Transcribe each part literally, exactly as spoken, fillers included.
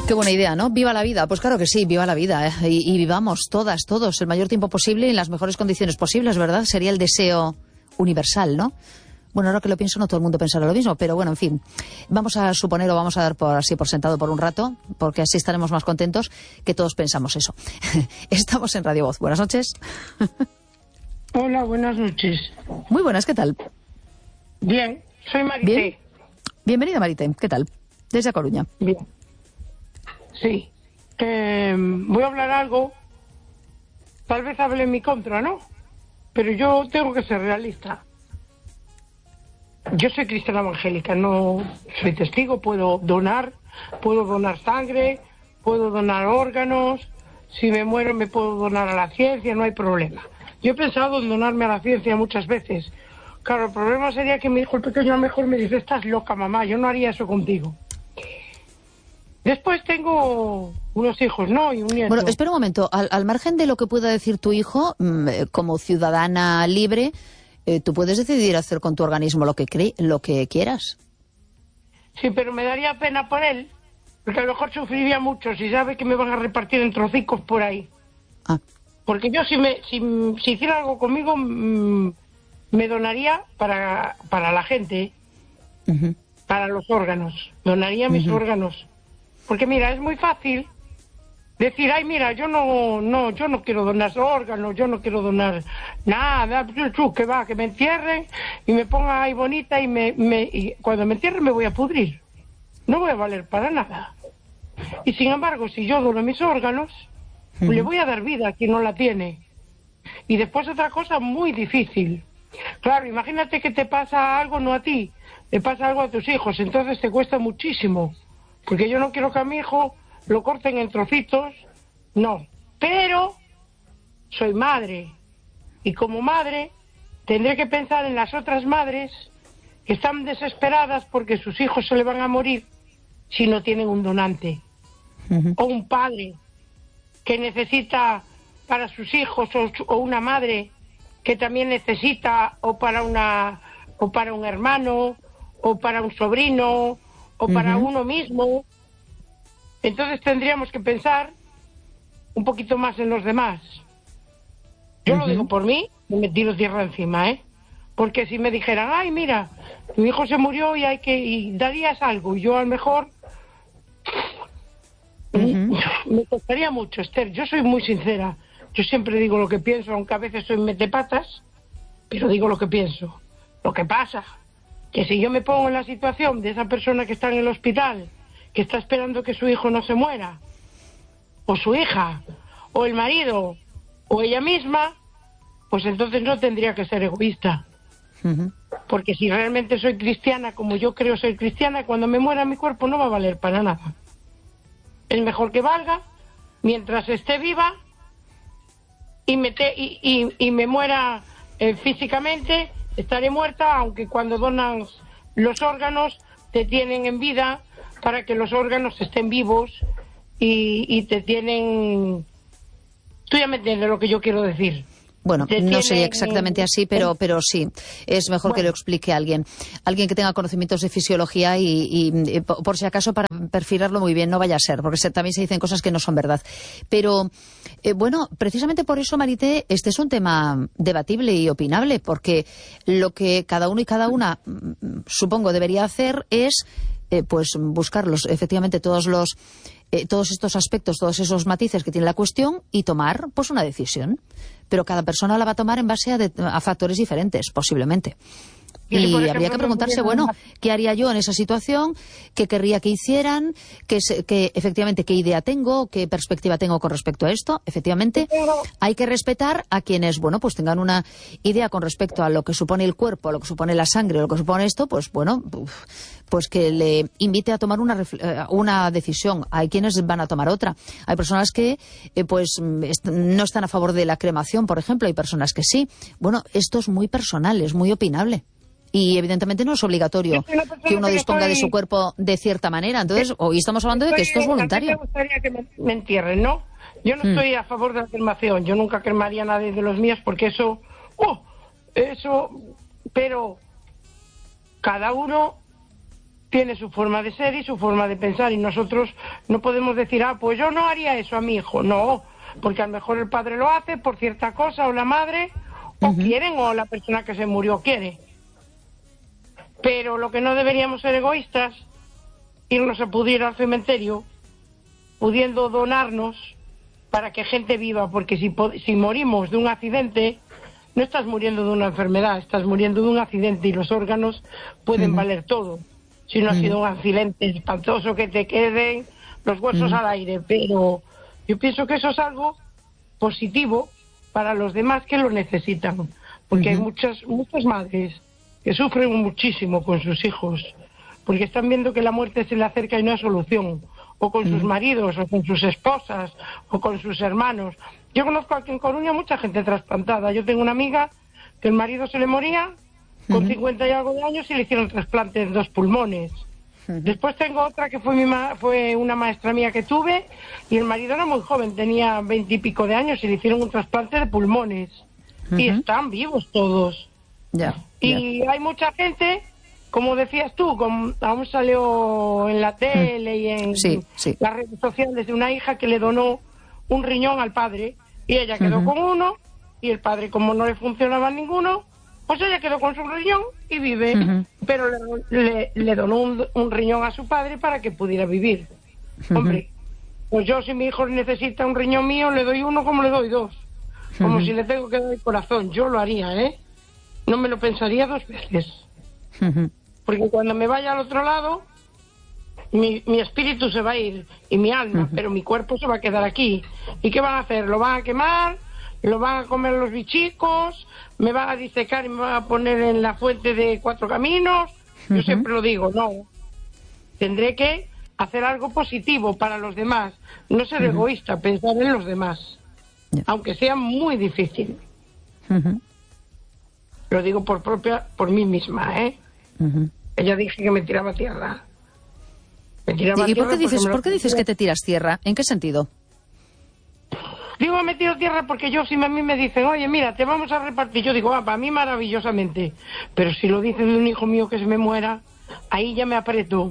Qué buena idea, ¿no? Viva la vida. Pues claro que sí, viva la vida. ¿eh? Y, y vivamos todas, todos, el mayor tiempo posible y en las mejores condiciones posibles, ¿verdad? Sería el deseo universal, ¿no? Bueno, ahora que lo pienso, no todo el mundo pensará lo mismo, pero bueno, en fin. Vamos a suponer o vamos a dar por así por sentado por un rato, porque así estaremos más contentos, que todos pensamos eso. Estamos en Radio Voz. Buenas noches. Hola, buenas noches. Muy buenas, ¿qué tal? Bien, soy Marité. Bien. Bienvenida, Marité. ¿Qué tal? Desde A Coruña. Bien. Sí, que um, voy a hablar algo, tal vez hable en mi contra, ¿no? Pero yo tengo que ser realista. Yo soy cristiana evangélica, no soy testigo, puedo donar, puedo donar sangre, puedo donar órganos, si me muero me puedo donar a la ciencia, no hay problema. Yo he pensado en donarme a la ciencia muchas veces. Claro, el problema sería que mi hijo el pequeño a lo mejor me dice, estás loca, mamá, yo no haría eso contigo. Después tengo unos hijos, ¿no? Y un nieto. Bueno, espera un momento. Al, al margen de lo que pueda decir tu hijo, mmm, como ciudadana libre, eh, tú puedes decidir hacer con tu organismo lo que cre lo que quieras. Sí, pero me daría pena por él, porque a lo mejor sufriría mucho si sabe que me van a repartir en trocicos por ahí. Ah. Porque yo si me si, si hiciera algo conmigo, mmm, me donaría para, para la gente, uh-huh. para los órganos. Donaría uh-huh. mis órganos. Porque mira, es muy fácil decir, ay, mira, yo no no yo no quiero donar órganos, yo no quiero donar nada, que va, que me entierren y me ponga ahí bonita y, me, me y cuando me entierren me voy a pudrir. No voy a valer para nada. Y sin embargo, si yo dono mis órganos, uh-huh. le voy a dar vida a quien no la tiene. Y después otra cosa muy difícil. Claro, imagínate que te pasa algo, no a ti, le pasa algo a tus hijos, entonces te cuesta muchísimo. Porque yo no quiero que a mi hijo lo corten en trocitos, no. Pero soy madre. Y como madre tendré que pensar en las otras madres que están desesperadas porque sus hijos se le van a morir si no tienen un donante. Uh-huh. O un padre que necesita para sus hijos, o, o una madre que también necesita, o para una o para un hermano, o para un sobrino, o para uh-huh. uno mismo. Entonces tendríamos que pensar un poquito más en los demás. Yo uh-huh. lo digo por mí, me tiro tierra encima, ¿eh? Porque si me dijeran, ay, mira, tu hijo se murió y hay que y darías algo, y yo a lo mejor uh-huh. me costaría mucho, Esther. Yo soy muy sincera. Yo siempre digo lo que pienso, aunque a veces soy metepatas, pero digo lo que pienso. Lo que pasa que si yo me pongo en la situación de esa persona que está en el hospital, que está esperando que su hijo no se muera, o su hija, o el marido, o ella misma, pues entonces no tendría que ser egoísta. Uh-huh. Porque si realmente soy cristiana, como yo creo ser cristiana, cuando me muera mi cuerpo no va a valer para nada. Es mejor que valga mientras esté viva y me, te, y, y, y me muera eh, físicamente. Estaré muerta, aunque cuando donan los órganos te tienen en vida para que los órganos estén vivos y, y te tienen... Tú ya me entiendes lo que yo quiero decir. Bueno, te no tienen... sería exactamente así, pero pero sí, es mejor bueno. que lo explique alguien. Alguien que tenga conocimientos de fisiología y, y, y por si acaso para perfilarlo muy bien, no vaya a ser, porque se, también se dicen cosas que no son verdad. Pero, eh, bueno, precisamente por eso, Marité, este es un tema debatible y opinable, porque lo que cada uno y cada una, supongo, debería hacer es eh, pues buscarlos, efectivamente, todos los eh, todos estos aspectos, todos esos matices que tiene la cuestión y tomar pues una decisión. Pero cada persona la va a tomar en base a, de, a factores diferentes, posiblemente. Y, y ejemplo, habría que preguntarse, bueno, ¿qué haría yo en esa situación? ¿Qué querría que hicieran? ¿Qué, qué, efectivamente, qué idea tengo? ¿Qué perspectiva tengo con respecto a esto? Efectivamente, hay que respetar a quienes, bueno, pues tengan una idea con respecto a lo que supone el cuerpo, a lo que supone la sangre, a lo que supone esto, pues bueno, pues que le invite a tomar una, una decisión. Hay quienes van a tomar otra. Hay personas que, eh, pues, no están a favor de la cremación, por ejemplo. Hay personas que sí. Bueno, esto es muy personal, es muy opinable. Y evidentemente no es obligatorio que uno disponga de su cuerpo de cierta manera. Entonces, hoy estamos hablando de que esto es voluntario. A mí me gustaría que me, me entierren, ¿no? Yo no hmm. estoy a favor de la cremación. Yo nunca cremaría a nadie de los míos porque eso... ¡Oh! Eso... Pero cada uno tiene su forma de ser y su forma de pensar, y nosotros no podemos decir, ah, pues yo no haría eso a mi hijo. No, porque a lo mejor el padre lo hace por cierta cosa, o la madre, o uh-huh. quieren, o la persona que se murió quiere. Pero lo que no deberíamos ser egoístas, irnos a pudrir al cementerio, pudiendo donarnos para que gente viva, porque si, si morimos de un accidente, no estás muriendo de una enfermedad, estás muriendo de un accidente, y los órganos pueden uh-huh. valer todo. Si no uh-huh. ha sido un accidente espantoso que te queden los huesos uh-huh. al aire, pero yo pienso que eso es algo positivo para los demás que lo necesitan, porque uh-huh. hay muchas, muchas madres que sufren muchísimo con sus hijos, porque están viendo que la muerte se le acerca y no hay solución, o con uh-huh. sus maridos, o con sus esposas, o con sus hermanos. Yo conozco aquí en Coruña mucha gente trasplantada. Yo tengo una amiga que el marido se le moría con uh-huh. cincuenta y algo de años y le hicieron trasplante de dos pulmones. Uh-huh. Después tengo otra que fue, mi ma- fue una maestra mía que tuve, y el marido era muy joven, tenía veinte y pico de años, y le hicieron un trasplante de pulmones. Uh-huh. Y están vivos todos. Yeah, y yeah. hay mucha gente, como decías tú, como aún salió en la tele uh-huh. y en sí, sí. las redes sociales, de una hija que le donó un riñón al padre, y ella quedó uh-huh. con uno, y el padre, como no le funcionaba ninguno, pues ella quedó con su riñón y vive, uh-huh. pero le, le, le donó un, un riñón a su padre para que pudiera vivir. Uh-huh. Hombre, pues yo, si mi hijo necesita un riñón mío, le doy uno como le doy dos. Como uh-huh. si le tengo que dar el corazón. Yo lo haría, ¿eh? No me lo pensaría dos veces. Uh-huh. Porque cuando me vaya al otro lado, mi, mi espíritu se va a ir, y mi alma, uh-huh. pero mi cuerpo se va a quedar aquí. ¿Y qué van a hacer? ¿Lo van a quemar? ¿Lo van a comer los bichicos? ¿Me van a disecar y me van a poner en la fuente de Cuatro Caminos? Yo uh-huh. siempre lo digo, no. Tendré que hacer algo positivo para los demás. No ser uh-huh. egoísta, pensar en los demás. Yeah. Aunque sea muy difícil. Uh-huh. Lo digo por propia, por mí misma, ¿eh? Uh-huh. Ella dije que me tiraba tierra. Me tiraba ¿Y tierra por qué dices, lo... por qué dices que te tiras tierra? ¿En qué sentido? Digo, me tiro tierra porque yo, si a mí me dicen, oye, mira, te vamos a repartir, yo digo, ah, para mí maravillosamente. Pero si lo dicen de un hijo mío que se me muera, ahí ya me aprieto.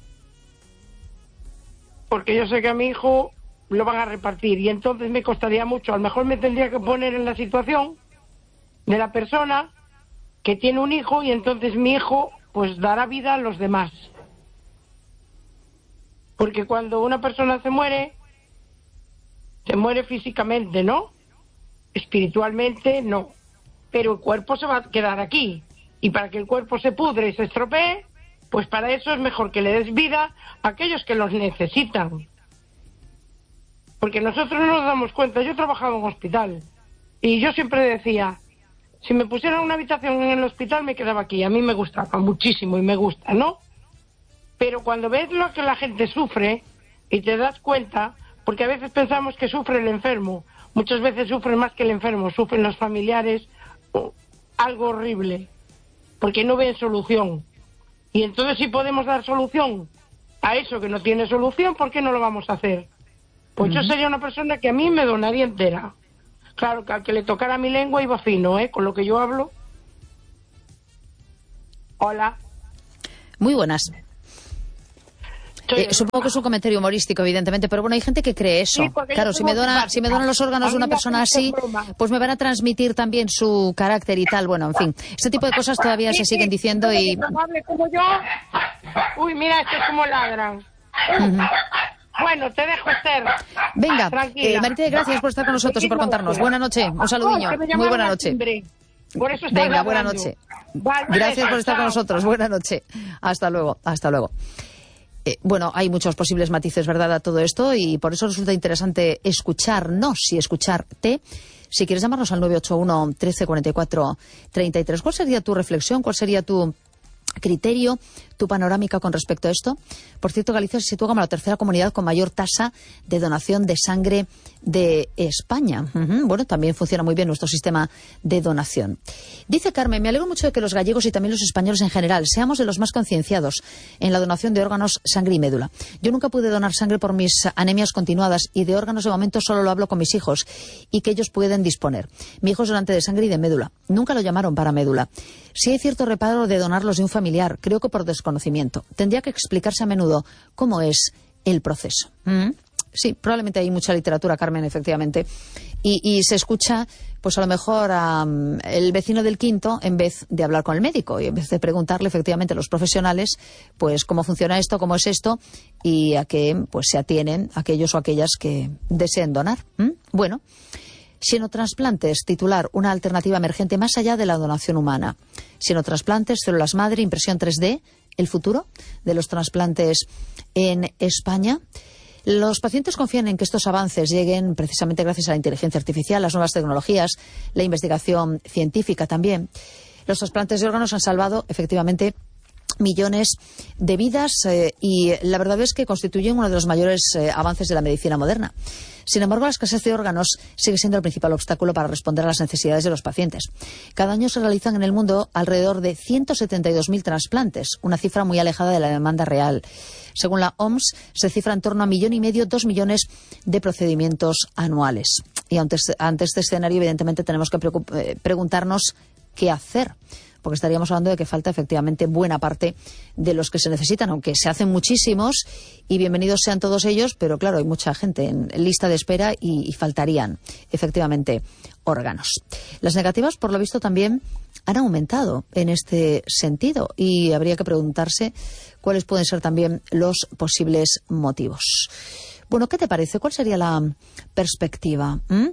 Porque yo sé que a mi hijo lo van a repartir, y entonces me costaría mucho. A lo mejor me tendría que poner en la situación de la persona que tiene un hijo, y entonces mi hijo pues dará vida a los demás. Porque cuando una persona se muere, se muere físicamente, ¿no? Espiritualmente, no. Pero el cuerpo se va a quedar aquí. Y para que el cuerpo se pudre y se estropee, pues para eso es mejor que le des vida a aquellos que los necesitan. Porque nosotros no nos damos cuenta. Yo he trabajado en hospital, y yo siempre decía, si me pusieran una habitación en el hospital, me quedaba aquí. A mí me gustaba muchísimo, y me gusta, ¿no? Pero cuando ves lo que la gente sufre, y te das cuenta, porque a veces pensamos que sufre el enfermo, muchas veces sufre más que el enfermo, sufren los familiares, algo horrible, porque no ven solución. Y entonces, si podemos dar solución a eso que no tiene solución, ¿por qué no lo vamos a hacer? Pues uh-huh. yo sería una persona que a mí me donaría entera. Claro, que al que le tocara mi lengua iba fino, ¿eh? Con lo que yo hablo. Hola. Muy buenas. Eh, supongo que es un comentario humorístico, evidentemente, pero bueno, hay gente que cree eso. Sí, claro, si me dona, si me donan los órganos de una persona así, pues me van a transmitir también su carácter y tal. Bueno, en fin, este tipo de cosas todavía se siguen diciendo y... como yo. Uy, mira, esto es como ladran. Uh-huh. Bueno, te dejo, Esther. Venga, eh, Maite, gracias por estar con nosotros y por contarnos. Buena noche, un saludillo. Muy buena noche. Por eso Venga, buena noche. Vale, gracias por estar con nosotros. Buena noche. Hasta luego, hasta luego. Eh, bueno, hay muchos posibles matices, ¿verdad?, a todo esto, y por eso resulta interesante escucharnos y escucharte. Si quieres llamarnos al nueve ocho uno, trece, cuarenta y cuatro, treinta y tres, ¿cuál sería tu reflexión? ¿Cuál sería tu criterio, tu panorámica con respecto a esto? Por cierto, Galicia se sitúa como la tercera comunidad con mayor tasa de donación de sangre de España. Uh-huh. Bueno, también funciona muy bien nuestro sistema de donación. Dice Carmen, me alegro mucho de que los gallegos y también los españoles en general seamos de los más concienciados en la donación de órganos, sangre y médula. Yo nunca pude donar sangre por mis anemias continuadas, y de órganos de momento solo lo hablo con mis hijos y que ellos pueden disponer. Mi hijo es donante de sangre y de médula. Nunca lo llamaron para médula. Si hay cierto reparo de donarlos de un familiar familiar, creo que por desconocimiento. Tendría que explicarse a menudo cómo es el proceso. ¿Mm? Sí, probablemente hay mucha literatura, Carmen, efectivamente. Y, y se escucha, pues a lo mejor, al um, vecino del quinto en vez de hablar con el médico y en vez de preguntarle efectivamente a los profesionales, pues cómo funciona esto, cómo es esto y a qué pues se atienen aquellos o aquellas que deseen donar. ¿Mm? Bueno, xenotransplantes, titular, una alternativa emergente más allá de la donación humana. Xenotransplantes, células madre, impresión tres D, el futuro de los trasplantes en España. Los pacientes confían en que estos avances lleguen precisamente gracias a la inteligencia artificial, las nuevas tecnologías, la investigación científica también. Los trasplantes de órganos han salvado, efectivamente, millones de vidas eh, y la verdad es que constituyen uno de los mayores eh, avances de la medicina moderna. Sin embargo, la escasez de órganos sigue siendo el principal obstáculo para responder a las necesidades de los pacientes. Cada año se realizan en el mundo alrededor de ciento setenta y dos mil trasplantes, una cifra muy alejada de la demanda real. Según la O M S, se cifra en torno a millón y medio, dos millones de procedimientos anuales. Y ante, ante este escenario, evidentemente, tenemos que eh, preguntarnos qué hacer. Porque estaríamos hablando de que falta efectivamente buena parte de los que se necesitan, aunque se hacen muchísimos y bienvenidos sean todos ellos, pero claro, hay mucha gente en lista de espera y, y faltarían efectivamente órganos. Las negativas, por lo visto, también han aumentado en este sentido y habría que preguntarse cuáles pueden ser también los posibles motivos. Bueno, ¿qué te parece? ¿Cuál sería la perspectiva? ¿Mm?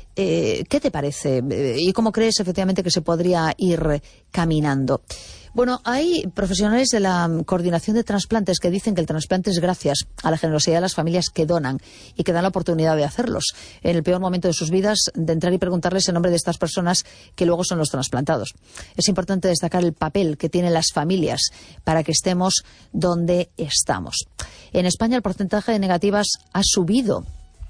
Eh, ¿Qué te parece? ¿Y cómo crees efectivamente que se podría ir caminando? Bueno, hay profesionales de la coordinación de trasplantes que dicen que el trasplante es gracias a la generosidad de las familias que donan y que dan la oportunidad de hacerlos en el peor momento de sus vidas, de entrar y preguntarles el nombre de estas personas que luego son los trasplantados. Es importante destacar el papel que tienen las familias para que estemos donde estamos. En España el porcentaje de negativas ha subido.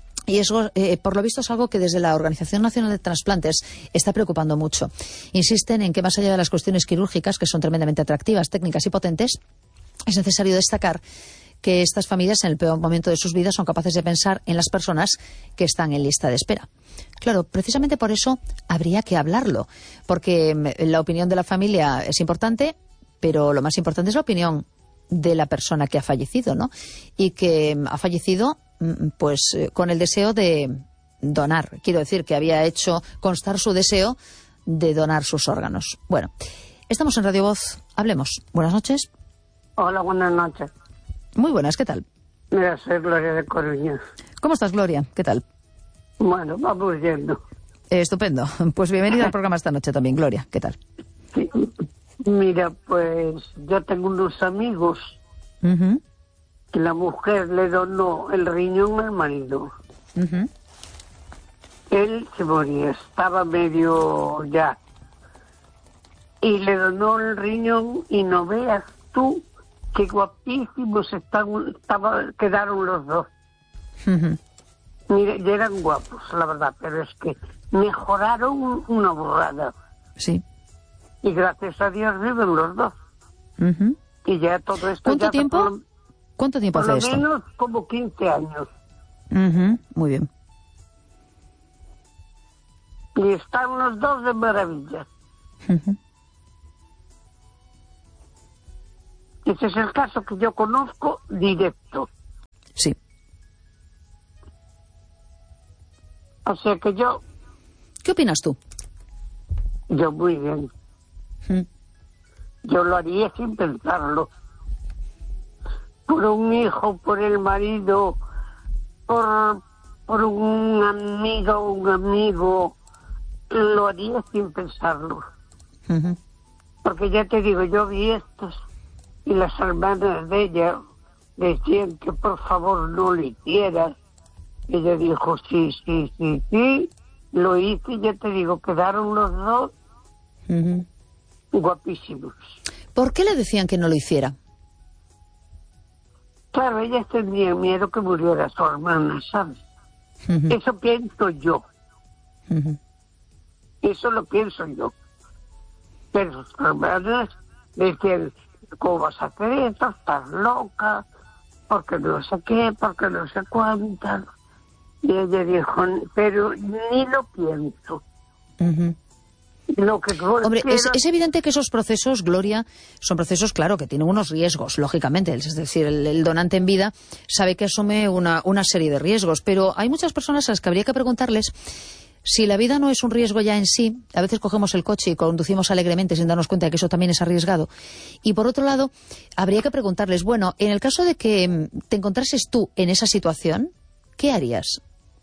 Y eso, eh, por lo visto, es algo que desde la Organización Nacional de Trasplantes está preocupando mucho. Insisten en que, más allá de las cuestiones quirúrgicas, que son tremendamente atractivas, técnicas y potentes, es necesario destacar que estas familias, en el peor momento de sus vidas, son capaces de pensar en las personas que están en lista de espera. Claro, precisamente por eso habría que hablarlo, porque la opinión de la familia es importante, pero lo más importante es la opinión de la persona que ha fallecido, ¿no? Y que ha fallecido pues con el deseo de donar. Quiero decir que había hecho constar su deseo de donar sus órganos. Bueno, estamos en Radio Voz. Hablemos. Buenas noches. Hola, buenas noches. Muy buenas, ¿qué tal? Mira, soy Gloria de Coruña. ¿Cómo estás, Gloria? ¿Qué tal? Bueno, vamos yendo. Eh, estupendo. Pues bienvenida al programa esta noche también, Gloria. ¿Qué tal? Sí. Mira, pues yo tengo unos amigos Uh-huh. que la mujer le donó el riñón al marido. Uh-huh. Él se moría, estaba medio ya. Y le donó el riñón y no veas tú qué guapísimos están, estaba, quedaron los dos. Uh-huh. Mire, ya eran guapos, la verdad, pero es que mejoraron una burrada. Sí. Y gracias a Dios viven los dos. Uh-huh. Y ya todo esto... ¿Cuánto ya tiempo? Por, ¿Cuánto tiempo por hace lo esto? menos como quince años. Uh-huh. Muy bien. Y están los dos de maravilla. Uh-huh. Ese es el caso que yo conozco directo. Sí. O sea que yo... ¿Qué opinas tú? Yo muy bien. Uh-huh. Yo lo haría sin pensarlo. Por un hijo, por el marido, por, por un amigo, un amigo, lo haría sin pensarlo. Uh-huh. Porque ya te digo, yo vi estos y las hermanas de ella decían que por favor no lo hicieras. Ella dijo, sí, sí, sí, sí, lo hice y ya te digo, quedaron los dos Uh-huh. guapísimos. ¿Por qué le decían que no lo hiciera? Claro, ellas tenían miedo que muriera su hermana, ¿sabes? Uh-huh. Eso pienso yo. Uh-huh. Eso lo pienso yo. Pero sus hermanas decían, ¿cómo vas a hacer esto? Estás loca, porque no sé qué, porque no sé cuántas. Y ella dijo, pero ni lo pienso. Uh-huh. Lo que Hombre, quiero... es, es evidente que esos procesos, Gloria, son procesos, claro, que tienen unos riesgos, lógicamente. Es decir, el, el donante en vida sabe que asume una, una serie de riesgos, pero hay muchas personas a las que habría que preguntarles si la vida no es un riesgo ya en sí. A veces cogemos el coche y conducimos alegremente sin darnos cuenta de que eso también es arriesgado. Y por otro lado, habría que preguntarles, bueno, en el caso de que te encontrases tú en esa situación, ¿qué harías?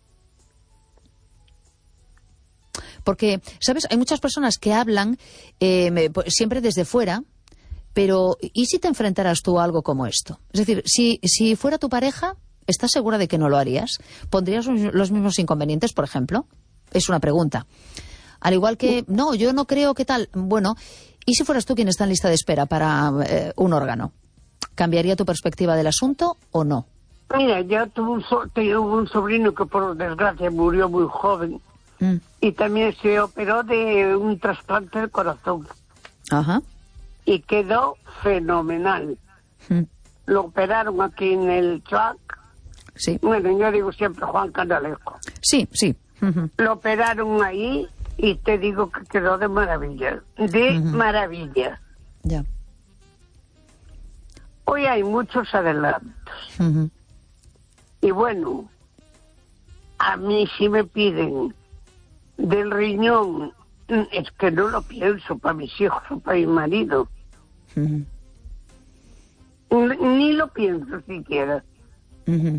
Porque, ¿sabes? Hay muchas personas que hablan eh, siempre desde fuera, pero ¿y si te enfrentaras tú a algo como esto? Es decir, si, si fuera tu pareja, ¿estás segura de que no lo harías? ¿Pondrías los mismos inconvenientes, por ejemplo? Es una pregunta. Al igual que, no, yo no creo que tal. Bueno, ¿y si fueras tú quien está en lista de espera para eh, un órgano? ¿Cambiaría tu perspectiva del asunto o no? Mira, yo tuve un, so tuve un sobrino que por desgracia murió muy joven. Mm. Y también se operó de un trasplante de corazón. Ajá. Y quedó fenomenal. Mm. Lo operaron aquí en el C H A C. Sí. Bueno, yo digo siempre Juan Canalejo. Sí, sí. Uh-huh. Lo operaron ahí y te digo que quedó de maravilla. De uh-huh. maravilla. Ya. Hoy hay muchos adelantos. Uh-huh. Y bueno, a mí si me piden del riñón, es que no lo pienso para mis hijos o para mi marido. Uh-huh. Ni lo pienso siquiera. Uh-huh.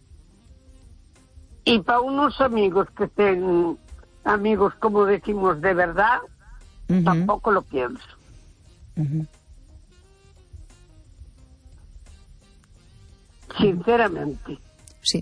Y para unos amigos que estén amigos, como decimos, de verdad, uh-huh. tampoco lo pienso. Uh-huh. Sinceramente. Sí.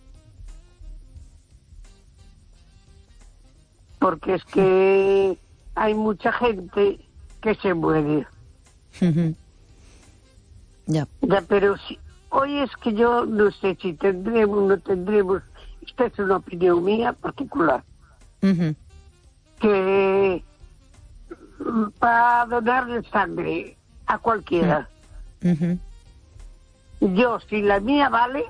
Porque es que hay mucha gente que se muere. Uh-huh. Ya. Ya, pero si, hoy es que yo no sé si tendremos o no tendremos, esta es una opinión mía particular, uh-huh. que para donarle sangre a cualquiera, uh-huh. yo, si la mía vale,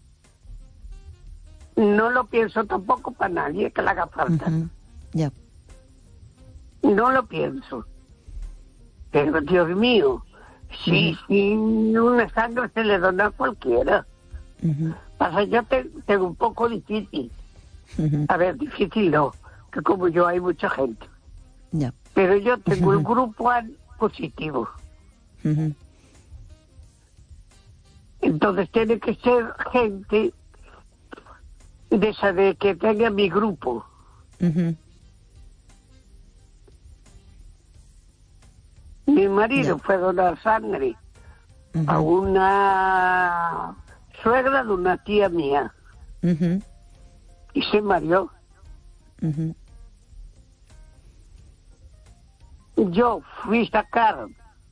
no lo pienso tampoco para nadie que le haga falta. Uh-huh. Ya. No lo pienso. Pero, Dios mío, si, uh-huh. si una sangre se le dona a cualquiera. Uh-huh. Pasa, yo te, tengo un poco difícil. Uh-huh. A ver, difícil no, que como yo hay mucha gente. Ya. Pero yo tengo uh-huh. el grupo A positivo. Uh-huh. Entonces tiene que ser gente de esa de que tenga mi grupo. Uh-huh. Mi marido yeah. fue a donar sangre uh-huh. a una suegra de una tía mía. Uh-huh. Y se murió. Uh-huh. Yo fui a sacar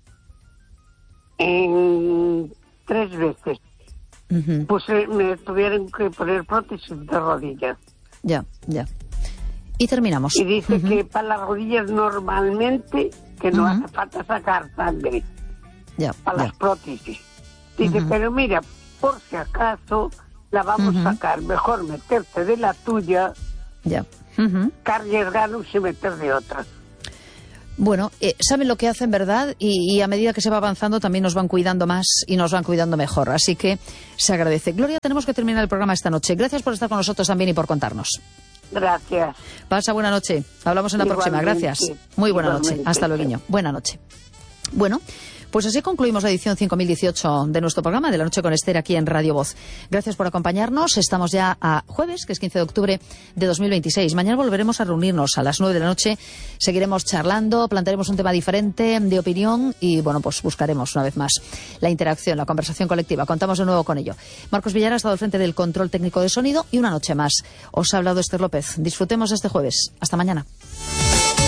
en tres veces. Uh-huh. Pues eh, me tuvieron que poner prótesis de rodillas. Ya, ya. Y terminamos. Y dice uh-huh. que para las rodillas normalmente que no uh-huh. hace falta sacar sangre. Ya, para ya. las prótesis. Dice, uh-huh. pero mira, por si acaso la vamos uh-huh. a sacar. Mejor meterte de la tuya ya. Uh-huh. que arriesgarnos y meter de otra. Bueno, eh, saben lo que hacen, ¿verdad? Y, y a medida que se va avanzando también nos van cuidando más y nos van cuidando mejor. Así que se agradece. Gloria, tenemos que terminar el programa esta noche. Gracias por estar con nosotros también y por contarnos. Gracias. Pasa buena noche. Hablamos en la Igualmente. próxima. Gracias. Muy buena Igualmente. noche. Hasta luego. Buena noche. Bueno, pues así concluimos la edición cinco mil dieciocho de nuestro programa de La Noche con Esther aquí en Radio Voz. Gracias por acompañarnos. Estamos ya a jueves, que es quince de octubre de dos mil veintiséis. Mañana volveremos a reunirnos a las nueve de la noche. Seguiremos charlando, plantearemos un tema diferente de opinión y, bueno, pues buscaremos una vez más la interacción, la conversación colectiva. Contamos de nuevo con ello. Marcos Villar ha estado al frente del control técnico de sonido y una noche más. Os ha hablado Esther López. Disfrutemos este jueves. Hasta mañana.